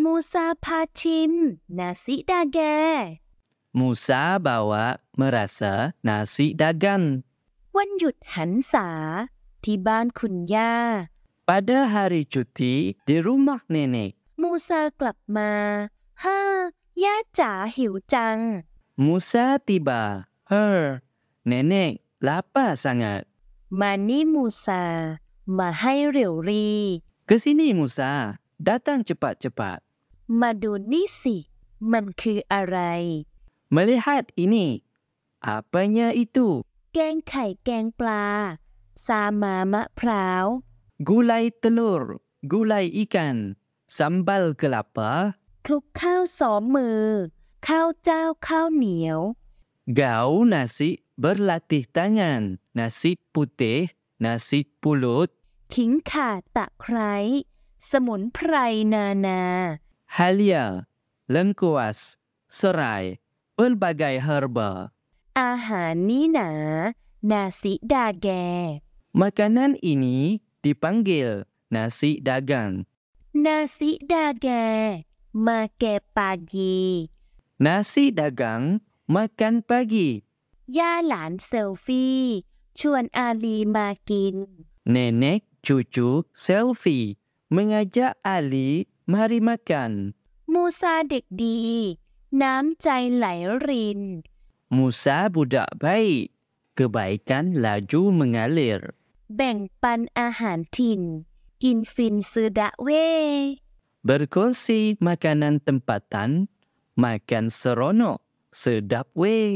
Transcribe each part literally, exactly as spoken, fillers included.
มูซาพาชิมนาซิดาแก Musa bawa merasa nasi dagang. วันหยุดหันษาที่บ้านคุณย่า Pada hari cuti di rumah nenek, มูซากลับมาฮ่าย่าจ๋าหิวจัง Musa tiba. Her, nenek lapar sangat. มานี่มูซามาให้เร็วรี Kesini Musa, datang cepat-cepat. มาดูนี่สิมันคืออะไร Melihat ini, apanya itu? แกงไข่แกงปลาซามามะพร้าว Gulai telur, gulai ikan, sambal kelapa, คลุกข้าวสองมือ ข้าวเจ้าข้าวเหนียว gau nasi berlatih tangan, nasi putih, nasi pulut, ขิงข่าตะไคร้สมุนไพรนานา halia, lengkuas, serai, pelbagai herba. อาหารนี้หนา นาซิดาแก Makanan ini dipanggil nasi dagang. นาซิดาแก มาแกปากี Nasi dagang makan pagi. ย่าหลานเซลฟี่ ชวนอาลีมากิน Nenek cucu selfie mengajak Ali mari makan. มูซาเด็กดี น้ำใจไหลริน Musa budak baik. Kebaikan laju mengalir. แบ่งปันอาหารถิ่น กินฟินซือดะเว Berkongsi makanan tempatan, makan seronok, sedap weh.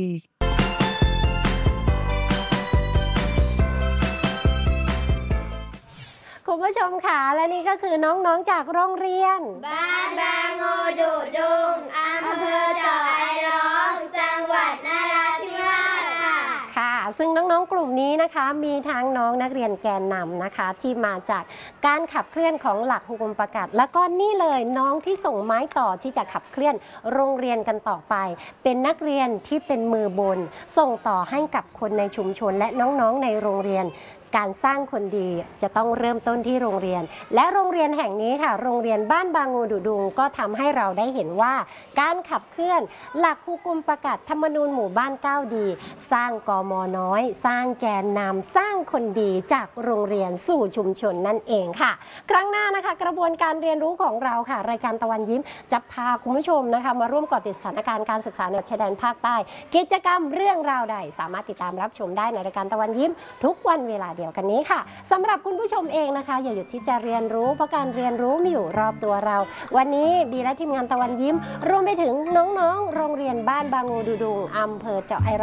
คุณผู้ชมค่ะและนี่ก็คือน้องๆจากโรงเรียนบ้านบางงูดุดุงอำเภอเจาะไอร้องจังหวัดนราธิวาสค่ะค่ะซึ่งน้องๆกลุ่มนี้นะคะมีทั้งน้องนักเรียนแกนนำนะคะที่มาจากการขับเคลื่อนของหลักหุกุมประกาศแล้วก็นี่เลยน้องที่ส่งไม้ต่อที่จะขับเคลื่อนโรงเรียนกันต่อไปเป็นนักเรียนที่เป็นมือบนส่งต่อให้กับคนในชุมชนและน้องๆในโรงเรียนการสร้างคนดีจะต้องเริ่มต้นที่โรงเรียนและโรงเรียนแห่งนี้ค่ะโรงเรียนบ้านบางงูดุดุงก็ทำให้เราได้เห็นว่าการขับเคลื่อนหลักฮุกุมประกาศธรรมนูญหมู่บ้านก้าวดีสร้างกม.น้อยสร้างแกนนำสร้างคนดีจากโรงเรียนสู่ชุมชนนั่นเองค่ะครั้งหน้านะคะกระบวนการเรียนรู้ของเราค่ะรายการตะวันยิ้มจะพาคุณผู้ชมนะคะมาร่วมเกาะติดสถานการณ์การศึกษาในชายแดนภาคใต้กิจกรรมเรื่องราวใดสามารถติดตามรับชมได้ในรายการตะวันยิ้มทุกวันเวลาเดียวกันนี้ค่ะสำหรับคุณผู้ชมเองนะคะอย่าหยุดที่จะเรียนรู้เพราะการเรียนรู้มีอยู่รอบตัวเราวันนี้บีและทีมงานตะวันยิ้มรวมไปถึงน้องๆโรงเรียนบ้านบางงูดุดุงอำเภอเจาะไอ